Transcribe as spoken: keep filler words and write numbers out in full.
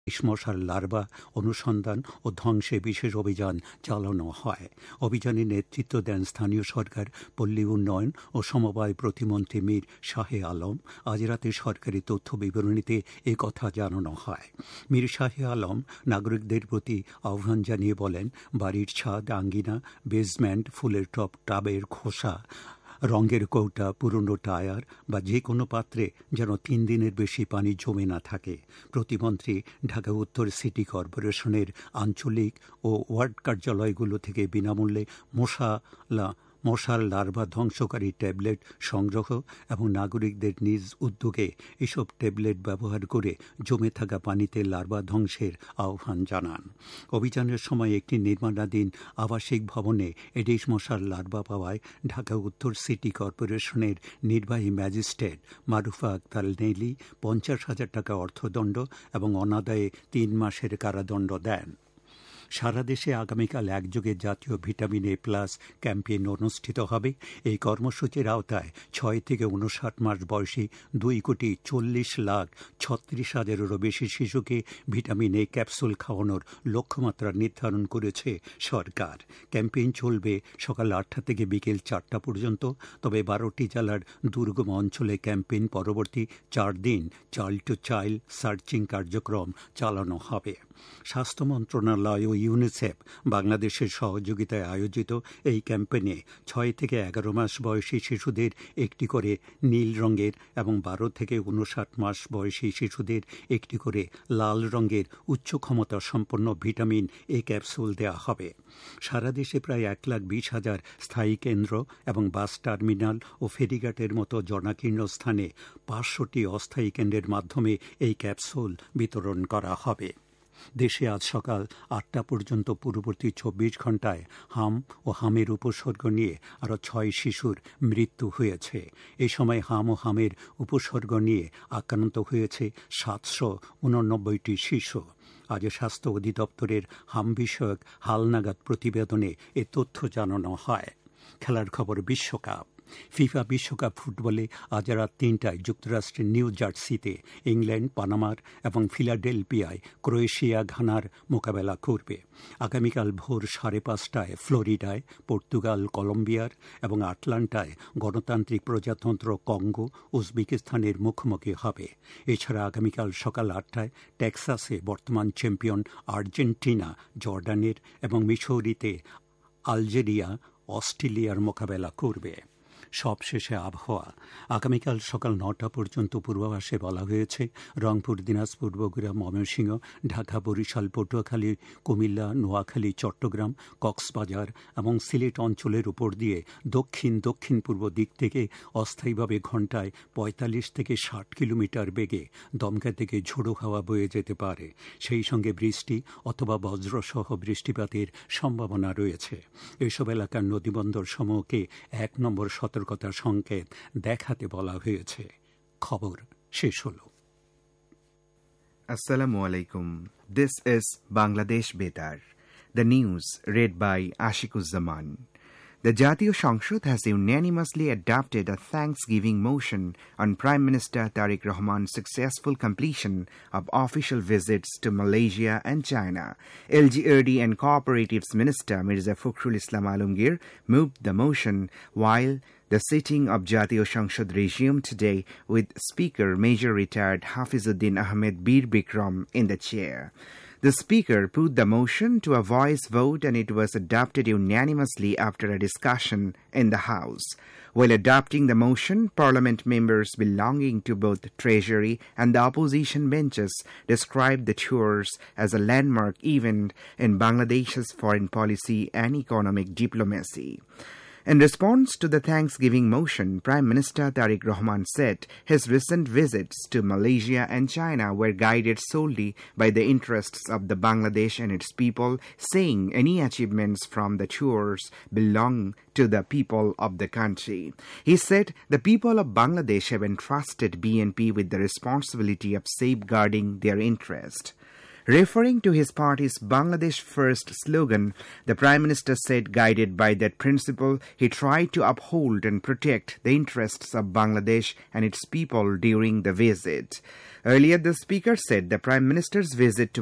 মশার লার্ভা অনুসন্ধান ও ধ্বংসে বিশেষ অভিযান চালানো হয়। অভিযানে নেতৃত্ব দেন স্থানীয় সরকার, পল্লী উন্নয়ন ও সমবায় প্রতিমন্ত্রী মীর শাহে আলম। আজ রাতে সরকারি তথ্য বিবরণীতে এ কথা জানানো হয়। মীর শাহে আলম নাগরিকদের প্রতি আহ্বান জানিয়ে বলেন, বাড়ির ছাদ, আঙ্গিনা, বেসমেন্ট, ফুলের টব, টাবের খোসা, রঙের কৌটা, পুরনো টায়ার বা যে কোনো পাত্রে যেন তিন দিনের বেশি পানি জমে না থাকে। প্রতিমন্ত্রী ঢাকা উত্তর সিটি কর্পোরেশনের আঞ্চলিক ও ওয়ার্ড কার্যালয়গুলো থেকে বিনামূল্যে মশা মশার লার্ভা ধ্বংসকারী ট্যাবলেট সংগ্রহ এবং নাগরিকদের নিজ উদ্যোগে এসব ট্যাবলেট ব্যবহার করে জমে থাকা পানিতে লার্ভা ধ্বংসের আহ্বান জানান। অভিযানের সময় একটি নির্মাণাধীন আবাসিক ভবনে এডিস মশার লার্ভা পাওয়ায় ঢাকা উত্তর সিটি কর্পোরেশনের নির্বাহী ম্যাজিস্ট্রেট মারুফা আক্তার নেলি পঞ্চাশ হাজার টাকা অর্থদণ্ড এবং অনাদায়ে তিন মাসের কারাদণ্ড দেন। সারা দেশে আগামীকাল একযোগে জাতীয় ভিটামিন এ প্লাস ক্যাম্পেইন অনুষ্ঠিত হবে। এই কর্মসূচির আওতায় ছয় থেকে উনষাট মাস বয়সী দুই কোটি চল্লিশ লাখ ছত্রিশ হাজারেরও বেশি শিশুকে ভিটামিন এ ক্যাপসুল খাওয়ানোর লক্ষ্যমাত্রা নির্ধারণ করেছে সরকার। ক্যাম্পেইন চলবে সকাল আটটা থেকে বিকেল চারটা পর্যন্ত। তবে বারোটি জেলার দুর্গম অঞ্চলে ক্যাম্পেইন পরবর্তী চার দিন চাইল্ড টু চাইল্ড সার্চিং কার্যক্রম চালানো হবে। স্বাস্থ্য মন্ত্রণালয় ও ইউনিসেফ বাংলাদেশের সহযোগিতায় আয়োজিত এই ক্যাম্পেইনে ছয় থেকে এগারো মাস বয়সী শিশুদের একটি করে নীল রঙের এবং বারো থেকে উনষাট মাস বয়সী শিশুদের একটি করে লাল রঙের উচ্চ ক্ষমতা সম্পন্ন ভিটামিন এ ক্যাপসুল দেওয়া হবে। সারা দেশে প্রায় এক লাখ বিশ হাজার স্থায়ী কেন্দ্র এবং বাস টার্মিনাল ও ফেরিঘাটের মতো জনাকীর্ণ স্থানে পাঁচশোটি অস্থায়ী কেন্দ্রের মাধ্যমে এই ক্যাপসুল বিতরণ করা হবে। দেশে আজ সকাল আটটা পর্যন্ত পূর্ববর্তী চব্বিশ ঘণ্টায় হাম ও হামের উপসর্গ নিয়ে আরও ছয় শিশুর মৃত্যু হয়েছে। এ সময় হাম ও হামের উপসর্গ নিয়ে আক্রান্ত হয়েছে সাতশো উননব্বইটি শিশু। আজ স্বাস্থ্য অধিদপ্তরের হাম বিষয়ক হালনাগাদ প্রতিবেদনে এ তথ্য জানানো হয়। খেলার খবর, বিশ্বকাপ। ফিফা বিশ্বকাপ ফুটবলে আজ রাত তিনটায় যুক্তরাষ্ট্রের নিউ জার্সিতে ইংল্যান্ড পানামার এবং ফিলাডেলফিয়ায় ক্রোয়েশিয়া ঘানার মোকাবেলা করবে। আগামীকাল ভোর সাড়ে পাঁচটায় ফ্লোরিডায় পর্তুগাল কলম্বিয়ার এবং আটলান্টায় গণতান্ত্রিক প্রজাতন্ত্র কঙ্গো উজবেকিস্তানের মুখোমুখি হবে। এছাড়া আগামীকাল সকাল আটটায় টেক্সাসে বর্তমান চ্যাম্পিয়ন আর্জেন্টিনা জর্ডানের এবং মিসৌরিতে আলজেরিয়া অস্ট্রেলিয়ার মোকাবেলা করবে। সবশেষে আবহাওয়া। আগামীকাল সকাল নটা পর্যন্ত পূর্বাভাসে বলা হয়েছে রংপুর, দিনাজপুর, বগুড়া, ময়মনসিংহ, ঢাকা, বরিশাল, পটুয়াখালী, কুমিল্লা, নোয়াখালী, চট্টগ্রাম, কক্সবাজার এবং সিলেট অঞ্চলের উপর দিয়ে দক্ষিণ দক্ষিণ পূর্ব দিক থেকে অস্থায়ীভাবে ঘণ্টায় পঁয়তাল্লিশ থেকে ষাট কিলোমিটার বেগে দমকা থেকে ঝোড়ো হাওয়া বয়ে যেতে পারে। সেই সঙ্গে বৃষ্টি অথবা বজ্রসহ বৃষ্টিপাতের সম্ভাবনা রয়েছে। এসব এলাকার নদীবন্দর সমূহকে এক নম্বর সতর্কতার সংকেত দেখাতে বলা হয়েছে। খবর শেষ হলো। Assalamu alaikum. This is Bangladesh Betar. The news read by Ashikuzzaman. The Jatiyo Shangshad has unanimously adopted a thanksgiving motion on Prime Minister Tariq Rahman's successful completion of official visits to Malaysia and China. L G R D and Cooperatives Minister Mirza Fakhrul Islam Alamgir moved the motion while the sitting of Jatiyo Shangshad resumed today with Speaker Major Retired Hafizuddin Ahmed Bir Bikram in the chair. The Speaker put the motion to a voice vote and it was adopted unanimously after a discussion in the House. While adopting the motion, Parliament members belonging to both Treasury and the opposition benches described the tours as a landmark event in Bangladesh's foreign policy and economic diplomacy. In response to the thanksgiving motion, Prime Minister Tariq Rahman said his recent visits to Malaysia and China were guided solely by the interests of the Bangladesh and its people, saying any achievements from the tours belong to the people of the country. He said the people of Bangladesh have entrusted B N P with the responsibility of safeguarding their interest. Referring to his party's Bangladesh First slogan, the Prime Minister said, guided by that principle, he tried to uphold and protect the interests of Bangladesh and its people during the visit. Earlier, the Speaker said the Prime Minister's visit to